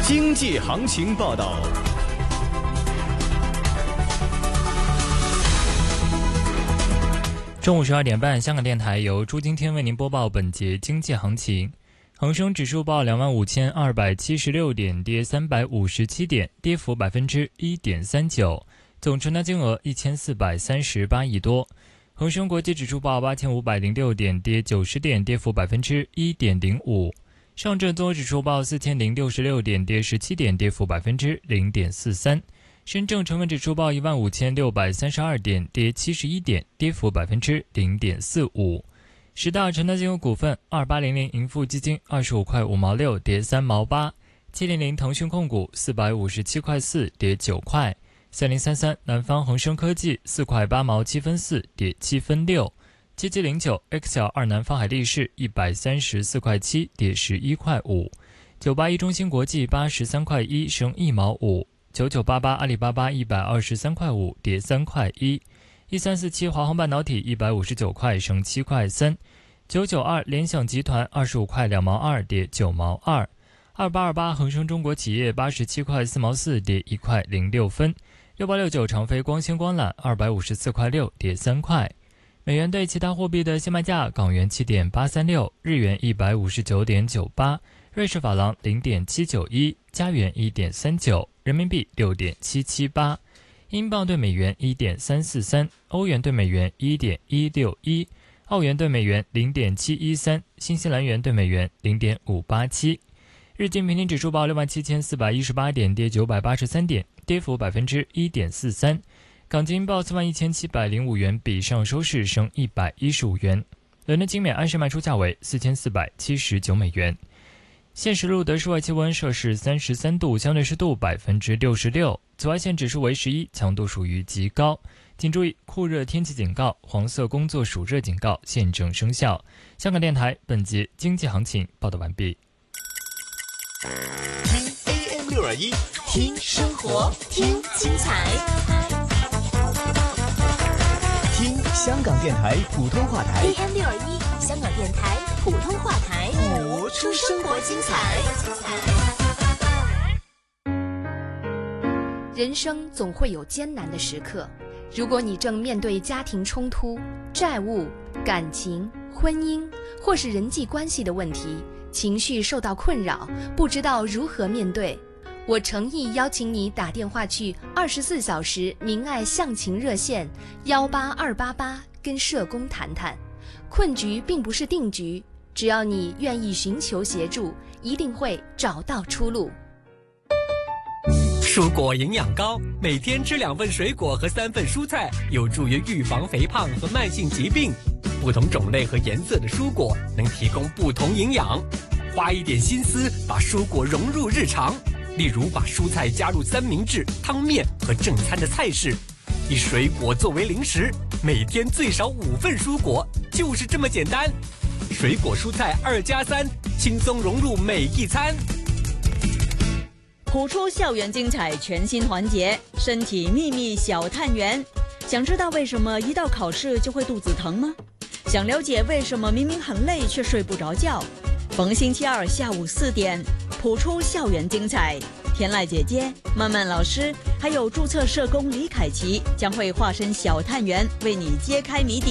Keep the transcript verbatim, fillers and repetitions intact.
经济行情报道。 中午十二点半，香港电台由朱今天为您播报本节经济行情。恒生指数报两万五千二百七十六点，跌三百五十七点，跌幅百分之一点三九，总成交金额一千四百三十八亿多。恒生国际指数报八千五百零六点，跌九十点，跌幅百分之一点零五。上证综合指数报四千零六十六点，跌十七点，跌幅百分之零点四三。深证成分指数报一万五千六百三十二点，跌七十一点，跌幅百分之零点四五。十大成交金额股份：二八零零盈富基金二十五块五毛六，跌三毛八；七零零腾讯控股四百五十七块四，跌九块；三零三三南方恒生科技四块八毛七分四，跌七分六；七七零九 X L 二南方海力士一百三十四块七，跌十一块五；九八一中芯国际八十三块一，升一毛五；九九八八阿里巴巴一百二十三块五，跌三块一；一三四七华虹半导体一百五十九块，升七块三；九九二联想集团二十五块两毛二，跌九毛二；二八二八恒生中国企业八十七块四毛四，跌一块零六分；六八六九长飞光纤光缆二百五十四块六，跌三块。美元对其他货币的现卖价：港元七点八三六，日元一百五十九点九八，瑞士法郎零点七九一，加元一点三九，人民币六点七七八。英镑对美元一点三四三，欧元对美元一点一六一，澳元对美元零点七一三，新西兰元对美元零点五八七。日经平均指数报六万七千四百一十八点，跌九百八十三点，跌幅百分之一点四三。港金报四万一千七百零五元，比上收市升一百一十五元。伦敦精美安士卖出价为四千四百七十九美元。现时录得室外气温摄氏三十三度，相对湿度百分之六十六，紫外线指数为十一，强度属于极高。请注意酷热天气警告、黄色工作暑热警告现正生效。香港电台本节经济行情报道完毕。 听 A M 六二一， 听生活，听精彩， 听香港电台普通话台 A M 六二一，香港电台普通话台， 活出生活精彩。人生总会有艰难的时刻，如果你正面对家庭冲突、债务、感情、婚姻或是人际关系的问题，情绪受到困扰，不知道如何面对，我诚意邀请你打电话去二十四小时明爱向晴热线幺八二八八，跟社工谈谈。困局并不是定局，只要你愿意寻求协助，一定会找到出路。 蔬果营养高，每天吃两份水果和三份蔬菜，有助于预防肥胖和慢性疾病。不同种类和颜色的蔬果能提供不同营养，花一点心思把蔬果融入日常，例如把蔬菜加入三明治、汤面和正餐的菜式，以水果作为零食，每天最少五份蔬果，就是这么简单。水果蔬菜二加三，轻松融入每一餐。 谱出校园精彩全新环节，身体秘密小探员。想知道为什么一到考试就会肚子疼吗？想了解为什么明明很累却睡不着觉？逢星期二下午四点，谱出校园精彩。天籁姐姐、曼曼老师，还有注册社工李凯琪将会化身小探员，为你揭开谜底。